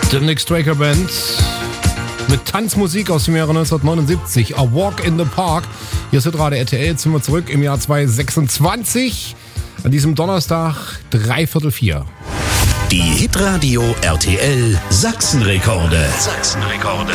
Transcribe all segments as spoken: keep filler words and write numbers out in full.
The Nick Straker Band mit Tanzmusik aus dem Jahre neunzehnhundertneunundsiebzig. A Walk in the Park. Hier ist Hitradio R T L. Jetzt sind wir zurück im Jahr zweitausendsechsundzwanzig. An diesem Donnerstag, dreiviertel vier. Die Hitradio R T L Sachsenrekorde. Sachsenrekorde.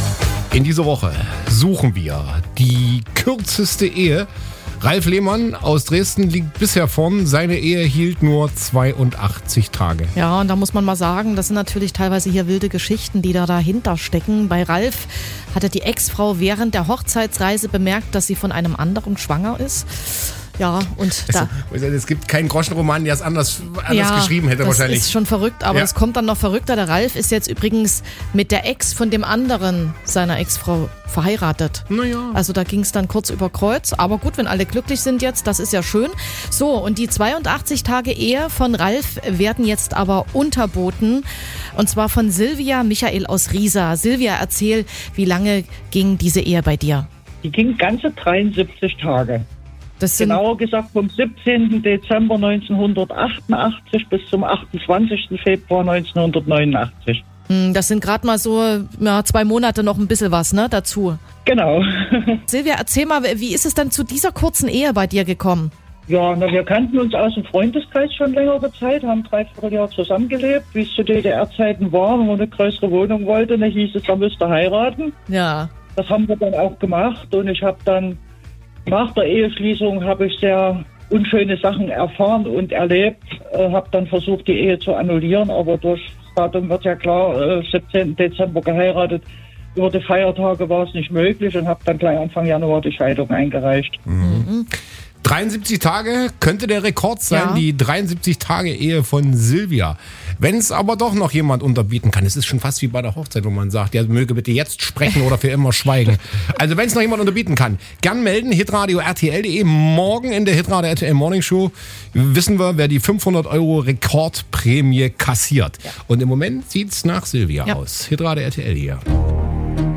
In dieser Woche suchen wir die kürzeste Ehe. Ralf Lehmann aus Dresden liegt bisher vorn. Seine Ehe hielt nur zweiundachtzig Tage. Ja, und da muss man mal sagen, das sind natürlich teilweise hier wilde Geschichten, die da dahinter stecken. Bei Ralf hatte die Ex-Frau während der Hochzeitsreise bemerkt, dass sie von einem anderen schwanger ist. Ja, und da... Also, es gibt keinen Groschenroman, der es anders, anders ja, geschrieben hätte wahrscheinlich. Das ist schon verrückt, aber ja. Es kommt dann noch verrückter. Der Ralf ist jetzt übrigens mit der Ex von dem anderen seiner Ex-Frau verheiratet. Naja. Also da ging es dann kurz über Kreuz. Aber gut, wenn alle glücklich sind jetzt, das ist ja schön. So, und die zweiundachtzig Tage Ehe von Ralf werden jetzt aber unterboten. Und zwar von Silvia Michael aus Riesa. Silvia, erzähl, wie lange ging diese Ehe bei dir? Die ging ganze dreiundsiebzig Tage. Das sind Genauer gesagt vom siebzehnten Dezember neunzehnhundertachtundachtzig bis zum achtundzwanzigsten Februar neunzehnhundertneunundachtzig. Das sind gerade mal so ja, zwei Monate noch ein bisschen was, ne, dazu. Genau. Silvia, erzähl mal, wie ist es dann zu dieser kurzen Ehe bei dir gekommen? Ja, na, wir kannten uns aus dem Freundeskreis schon längere Zeit, haben dreiviertel Jahr zusammengelebt, wie es zu D D R-Zeiten war, wenn man eine größere Wohnung wollte, dann hieß es, man müsste heiraten. Ja. Das haben wir dann auch gemacht und ich habe dann nach der Eheschließung habe ich sehr unschöne Sachen erfahren und erlebt, äh, habe dann versucht, die Ehe zu annullieren, aber durch das Datum wird ja klar, äh, siebzehnten Dezember geheiratet, über die Feiertage war es nicht möglich und habe dann gleich Anfang Januar die Scheidung eingereicht. Mhm. dreiundsiebzig Tage könnte der Rekord sein, ja. Die dreiundsiebzig Tage Ehe von Silvia. Wenn es aber doch noch jemand unterbieten kann, es ist schon fast wie bei der Hochzeit, wo man sagt, ja, möge bitte jetzt sprechen oder für immer schweigen. Also wenn es noch jemand unterbieten kann, gern melden, hitradio R T L punkt de. Morgen in der Hitradio R T L Morning Show wissen wir, wer die fünfhundert Euro Rekordprämie kassiert. Ja. Und im Moment sieht's nach Silvia ja. aus. Hitradio R T L hier.